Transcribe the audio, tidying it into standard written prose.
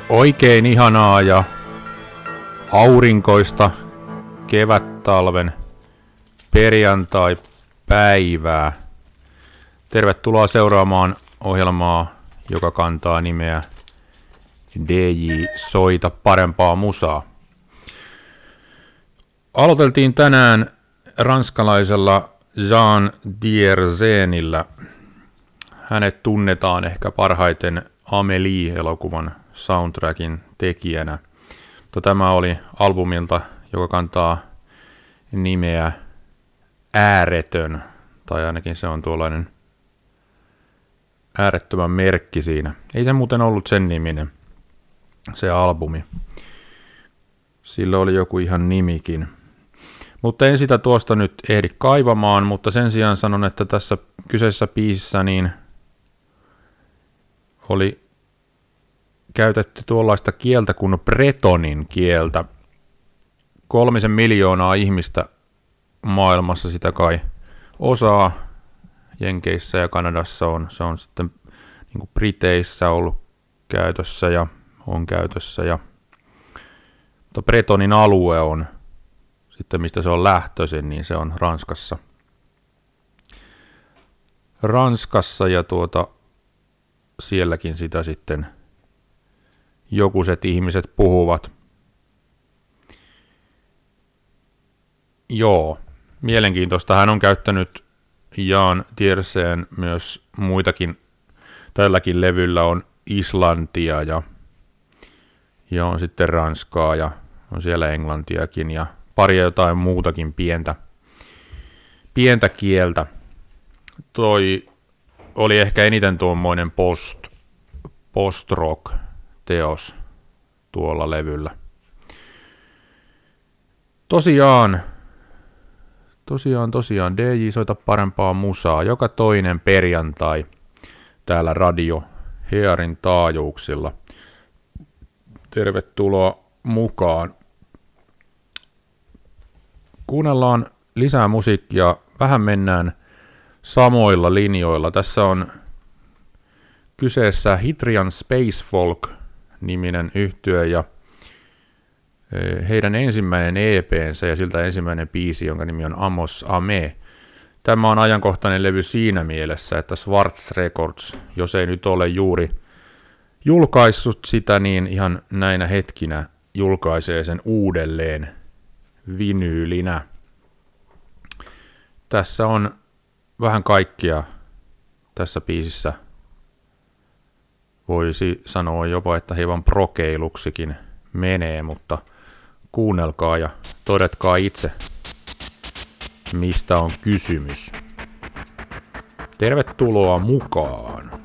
Oikein ihanaa ja aurinkoista kevättalven perjantai-päivää. Tervetuloa seuraamaan ohjelmaa, joka kantaa nimeä DJ Soita parempaa musaa. Aloiteltiin tänään ranskalaisella Jean Dierzenillä. Hänet tunnetaan ehkä parhaiten Amélie-elokuvan soundtrackin tekijänä. Mutta tämä oli albumilta, joka kantaa nimeä Ääretön, tai ainakin se on tuollainen äärettömän merkki siinä. Ei se muuten ollut sen niminen, se albumi. Sillä oli joku ihan nimikin. Mutta en sitä tuosta nyt ehdi kaivamaan, mutta sen sijaan sanon, että tässä kyseisessä biisissä niin oli käytetty tuollaista kieltä kuin bretonin kieltä. 3 miljoonaa ihmistä maailmassa sitä kai osaa. Jenkeissä ja Kanadassa se on sitten niin kuin Briteissä ollut käytössä ja on käytössä. Mutta bretonin alue on sitten, mistä se on lähtöisin, niin se on Ranskassa. Ja sielläkin sitä sitten jokuset ihmiset puhuvat. Joo, mielenkiintoista. Hän on käyttänyt Jean Dierzen myös muitakin. Tälläkin levyllä on Islantia ja on sitten Ranskaa ja on siellä Englantiakin ja paria jotain muutakin pientä kieltä. Toi oli ehkä eniten tuommoinen post-rock teos tuolla levyllä. Tosiaan, DJ Soita parempaa musaa joka toinen perjantai täällä Radio Hearin taajuuksilla. Tervetuloa mukaan. Kuunnellaan lisää musiikkia, vähän mennään samoilla linjoilla. Tässä on kyseessä Hitrian Space Folk-niminen yhtye ja heidän ensimmäinen EP:nsä ja siltä ensimmäinen biisi, jonka nimi on Amos Ame. Tämä on ajankohtainen levy siinä mielessä, että Schwarz Records, jos ei nyt ole juuri julkaissut sitä, niin ihan näinä hetkinä julkaisee sen uudelleen vinyylinä. Tässä on vähän kaikkia tässä biisissä. Voisi sanoa jopa, että hieman prokeiluksikin menee, mutta kuunnelkaa ja todetkaa itse, mistä on kysymys. Tervetuloa mukaan!